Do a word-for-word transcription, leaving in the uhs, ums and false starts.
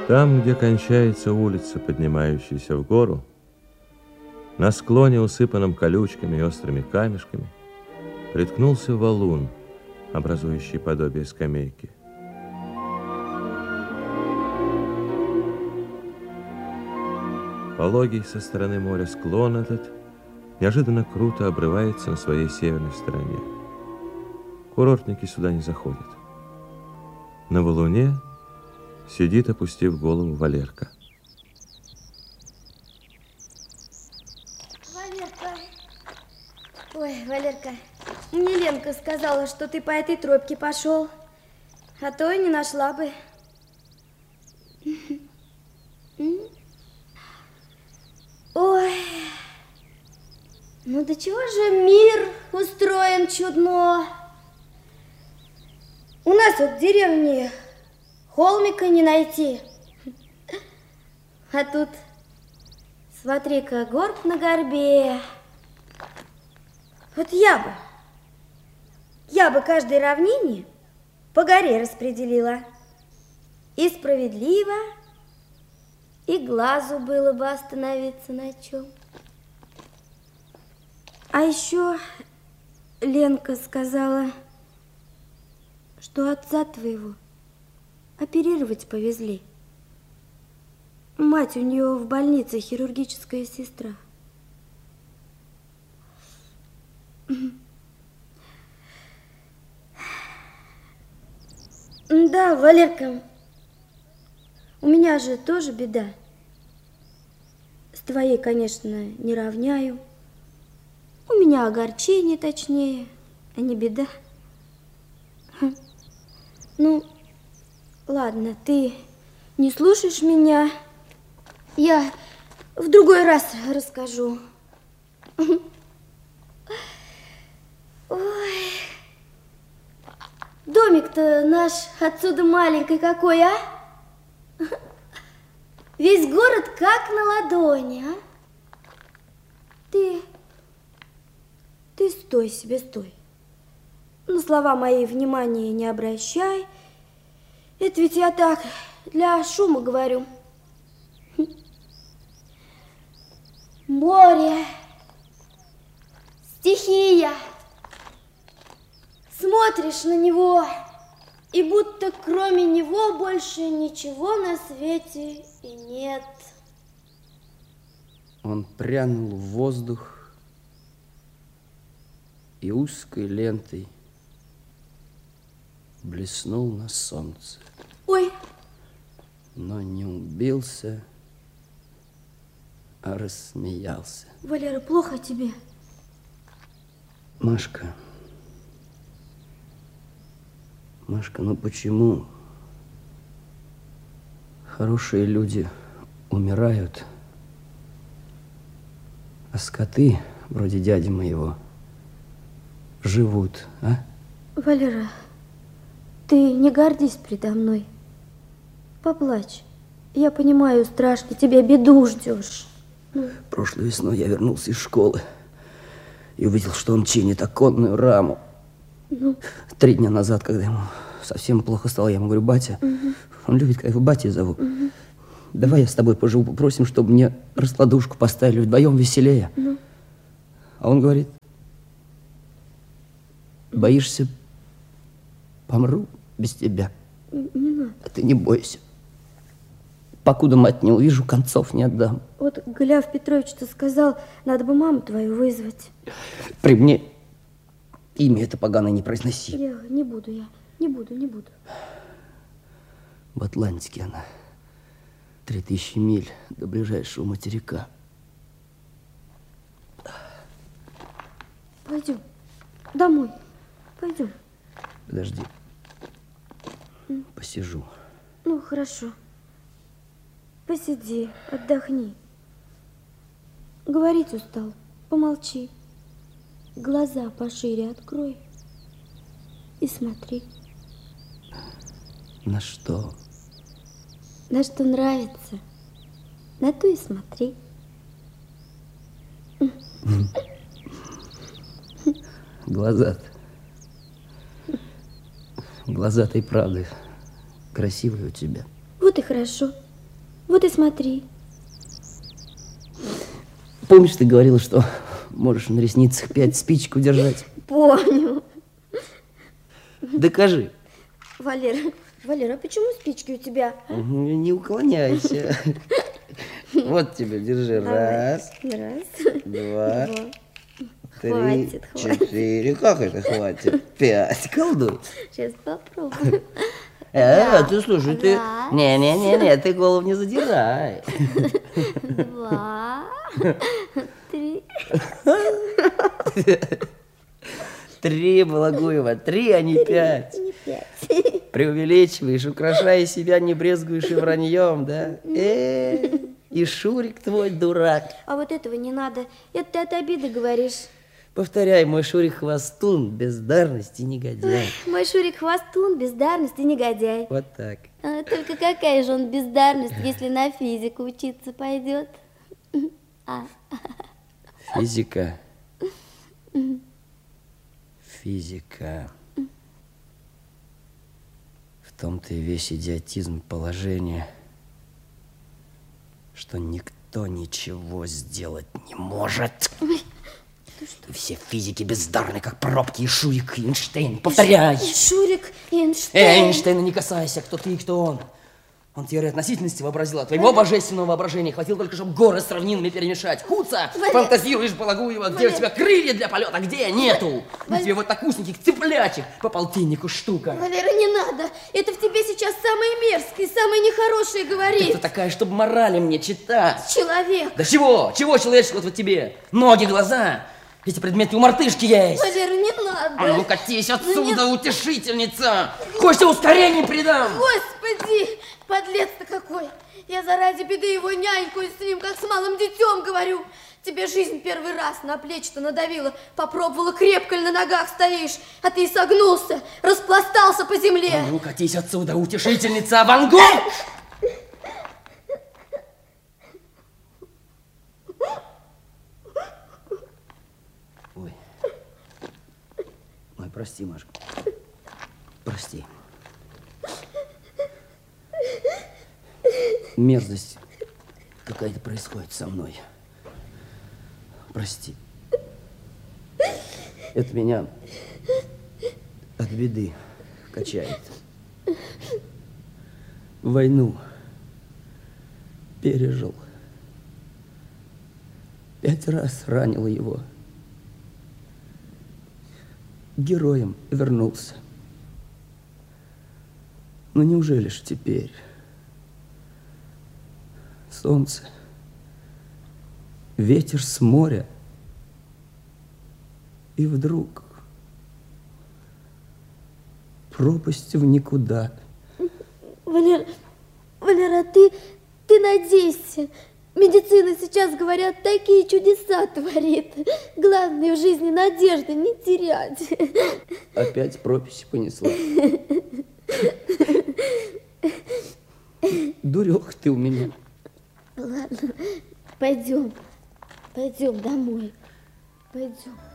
Там, где кончается улица, поднимающаяся в гору, на склоне, усыпанном колючками и острыми камешками, приткнулся валун, образующий подобие скамейки. Пологий со стороны моря склон этот неожиданно круто обрывается на своей северной стороне. Курортники сюда не заходят. На валуне сидит, опустив голову, Валерка. Валерка. Ой, Валерка, мне Ленка сказала, что ты по этой тропке пошел, а то и не нашла бы. Ой, ну до чего же мир устроен чудно. У нас вот в деревне холмика не найти. А тут, смотри-ка, горб на горбе. Вот я бы, я бы каждой равнине по горе распределила. И справедливо, и глазу было бы остановиться на чем. А еще Ленка сказала, что отца твоего оперировать повезли. Мать у нее в больнице хирургическая сестра. Да, Валерка, у меня же тоже беда. С твоей, конечно, не равняю. У меня огорчение, точнее, а не беда. Ну, ладно, ты не слушаешь меня. Я в другой раз расскажу. Ой, домик-то наш отсюда маленький какой, а? Весь город как на ладони, а? Ты, ты стой себе, стой. На слова мои внимания не обращай. Это ведь я так для шума говорю. Море, стихия. Смотришь на него, и будто кроме него больше ничего на свете и нет. Он прянул в воздух и узкой лентой блеснул на солнце. Ой! Но не убился, а рассмеялся. Валера, плохо тебе? Машка, Машка, ну почему хорошие люди умирают, а скоты, вроде дяди моего, живут, а? Валера, ты не гордись предо мной. Поплачь. Я понимаю, страшно, тебе беду ждешь. Ну. Прошлой весной я вернулся из школы и увидел, что он чинит оконную раму. Ну. Три дня назад, когда ему совсем плохо стало, я ему говорю: батя, угу. Он любит, когда его батей зовут. Угу. Давай я с тобой поживу, попросим, чтобы мне раскладушку поставили, вдвоем веселее. Ну. А он говорит: боишься, помру без тебя. Не надо. А ты не бойся. Покуда мать не увижу, концов не отдам. Вот Голиаф Петрович-то сказал, надо бы маму твою вызвать. При мне имя это поганое не произноси. Я не буду, я не буду, не буду. В Атлантике она. Три тысячи миль до ближайшего материка. Пойдем домой, пойдем. Подожди, посижу. Ну, хорошо. Посиди, отдохни. Говорить устал, помолчи. Глаза пошире открой и смотри. На что? На что нравится, на то и смотри. Глаза-то. Глаза-то и правда красивые у тебя. Вот и хорошо. Вот и смотри. Помнишь, ты говорила, что можешь на ресницах пять спичек удержать? Помню. Докажи. Валера, Валера, а почему спички у тебя? А? Не уклоняйся. Вот тебе, держи. Раз. Раз. Два. Два. Три. Хватит, хватит. Четыре. Как это хватит? Пять. Колдуй. Сейчас попробую. Э, ты слушай, ты... Раз. Не-не-не, ты голову не задирай. Два. Три. Три, Балагуева, три, а не пять. Не пять. Преувеличиваешь, украшая себя, не брезгуешь и враньем, да? Э, и Шурик твой дурак. А вот этого не надо. Это ты от обиды говоришь. Повторяй, мой Шурик хвостун, бездарность и негодяй. Мой Шурик хвостун, бездарность и негодяй. Вот так. А, только какая же он бездарность, если на физику учиться пойдет? А. Физика. Физика. В том-то и весь идиотизм положения, что никто ничего сделать не может. И все физики бездарны, как пробки, и Шурик, и Эйнштейн. Повторяй! И Шурик, и Эйнштейн. Эйнштейна не касайся, кто ты и кто он. Он теорию относительности вообразил, а твоего божественного воображения хватило только, чтобы горы с равнинами перемешать. Куца, Валер... фантазируешь, Балагуева, где Валер... у тебя крылья для полета, где нету? Валер... Тебе вот такусненьких цыплячих по полтиннику штука. Валера, не надо. Это в тебе сейчас самое мерзкое, самое нехорошее говорит. Ты кто такая, чтобы морали мне читать? Человек. Да чего? Чего человеческого вот тебе? Ноги, глаза. Эти предметы у мартышки есть. Валера, не надо. А ну катись отсюда, не... утешительница. Хочешь, ускорение придам? Господи, подлец-то какой. Я заради беды его нянькую с ним, как с малым детем, говорю. Тебе жизнь первый раз на плечи-то надавила. Попробовала, крепко ли на ногах стоишь. А ты согнулся, распластался по земле. А ну катись отсюда, утешительница, Ван Гог! Ой. Ой, прости, Машка. Прости. Мерзость какая-то происходит со мной. Прости. Это меня от беды качает. Войну пережил. Пять раз ранил его. Героем вернулся. Но неужели ж теперь солнце, ветер с моря, и вдруг пропасть в никуда. Валера, Валера, ты, ты надейся. Медицина сейчас, говорят, такие чудеса творит. Главное в жизни надежды не терять. Опять пропись понесла. Дурех ты у меня. Ладно, пойдем, пойдем домой, пойдем.